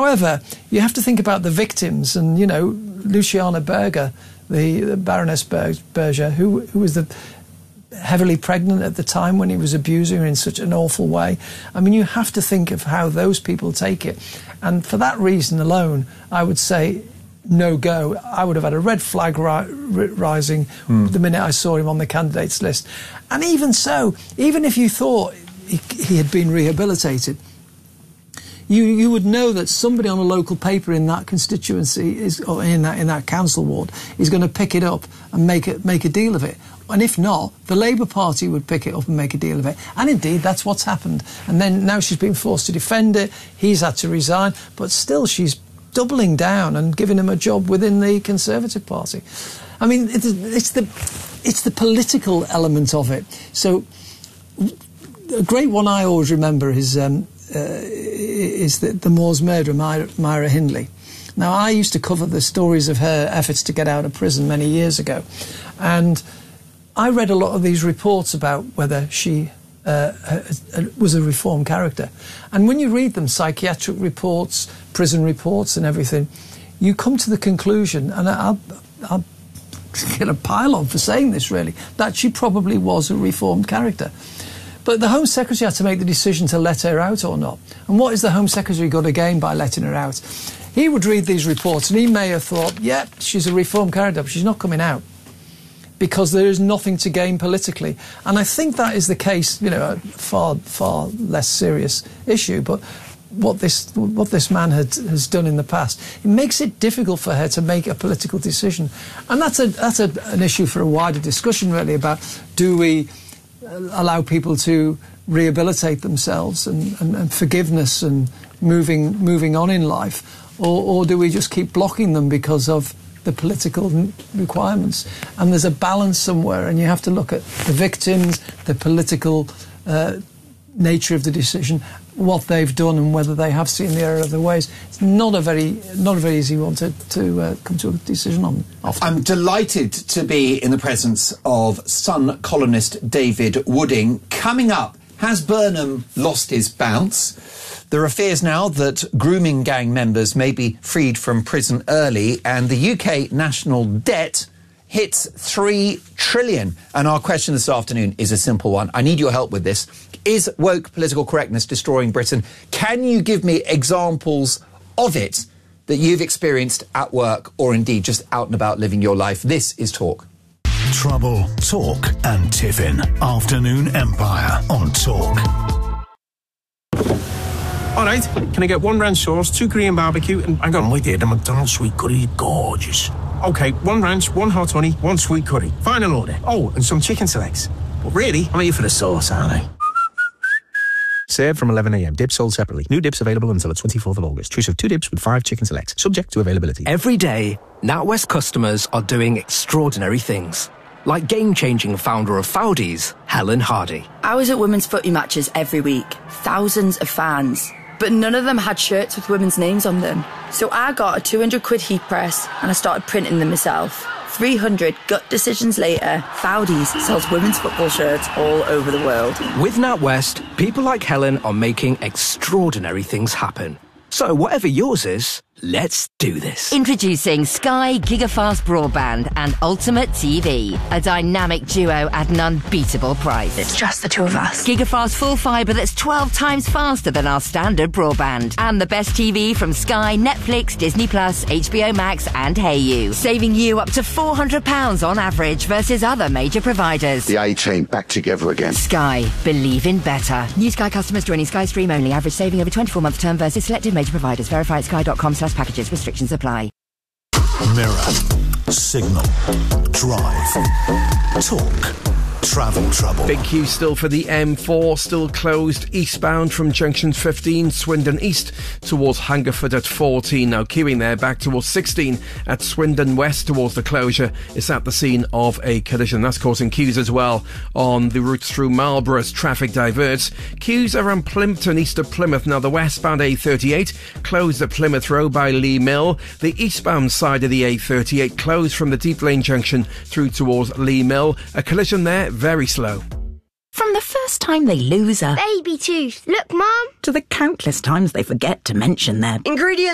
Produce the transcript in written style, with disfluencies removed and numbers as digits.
However, you have to think about the victims, and, you know, Luciana Berger, the Baroness Berger, who was heavily pregnant at the time when he was abusing her in such an awful way. I mean, you have to think of how those people take it. And for that reason alone, I would say no go. I would have had a red flag rising the minute I saw him on the candidates list. And even so, even if you thought he had been rehabilitated, you would know that somebody on a local paper in that constituency or in that council ward is going to pick it up and make a deal of it. And if not, the Labour Party would pick it up and make a deal of it. And indeed, that's what's happened. And then now she's been forced to defend it. He's had to resign, but still she's doubling down and giving him a job within the Conservative Party. I mean, it's the political element of it. So a great one I always remember is the Moors murderer, Myra Hindley. Now, I used to cover the stories of her efforts to get out of prison many years ago, and I read a lot of these reports about whether she was a reformed character. And when you read them, psychiatric reports, prison reports and everything, you come to the conclusion, and I'll get a pile on for saying this really, that she probably was a reformed character. But the Home Secretary had to make the decision to let her out or not. And what is the Home Secretary got to gain by letting her out? He would read these reports and he may have thought, yeah, she's a reformed character, but she's not coming out, because there is nothing to gain politically. And I think that is the case, you know, a far less serious issue, but what this man has done in the past, it makes it difficult for her to make a political decision. And that's an issue for a wider discussion, really, about do we allow people to rehabilitate themselves and forgiveness and moving on in life, or do we just keep blocking them because of the political requirements? And there's a balance somewhere, and you have to look at the victims, the political nature of the decision, what they've done, and whether they have seen the error of their ways. It's not a very easy one to come to a decision on often. I'm delighted to be in the presence of Sun columnist David Wooding. Coming up, has Burnham lost his bounce? There are fears now that grooming gang members may be freed from prison early, and the UK national debt hits $3 trillion. And our question this afternoon is a simple one. I need your help with this. Is woke political correctness destroying Britain? Can you give me examples of it that you've experienced at work or indeed just out and about living your life? This is Talk. Trouble, Talk and Tiffin. Afternoon Empire on Talk. All right, can I get 1 ranch sauce, 2 Korean barbecue, and hang on, wait here, the McDonald's sweet curry is gorgeous. OK, 1 ranch, 1 hot honey, 1 sweet curry. Final order. Oh, and some chicken selects. But really, I'm here for the sauce, aren't I? Served from 11 a.m. Dips sold separately. New dips available until the 24th of August. Choose of 2 dips with 5 chicken selects. Subject to availability. Every day, NatWest customers are doing extraordinary things. Like game-changing founder of Foudies, Helen Hardy. I was at women's footy matches every week. Thousands of fans. But none of them had shirts with women's names on them. So I got a 200 quid heat press and I started printing them myself. 300 gut decisions later, Foudies sells women's football shirts all over the world. With NatWest, people like Helen are making extraordinary things happen. So whatever yours is, let's do this. Introducing Sky Gigafast Broadband and Ultimate TV, a dynamic duo at an unbeatable price. It's just the two of us. Gigafast full fibre that's 12 times faster than our standard broadband. And the best TV from Sky, Netflix, Disney+, HBO Max and Hayu. Saving you up to £400 on average versus other major providers. The A-Team back together again. Sky. Believe in better. New Sky customers joining Sky Stream only. Average saving over 24-month term versus selected major providers. Verify at sky.com/packages. Restrictions apply. Mirror, Signal, Drive, Talk, Travel Trouble. Big queue still for the M4, still closed eastbound from junction 15, Swindon East, towards Hungerford at 14. Now queuing there back towards 16 at Swindon West towards the closure. It's at the scene of a collision. That's causing queues as well on the route through Marlborough as traffic diverts. Queues around Plimpton east of Plymouth. Now the westbound A38 closed at Plymouth Road by Lee Mill. The eastbound side of the A38 closed from the Deep Lane junction through towards Lee Mill. A collision there, very slow. From the first time they lose a baby tooth, look, Mum, to the countless times they forget to mention their ingredient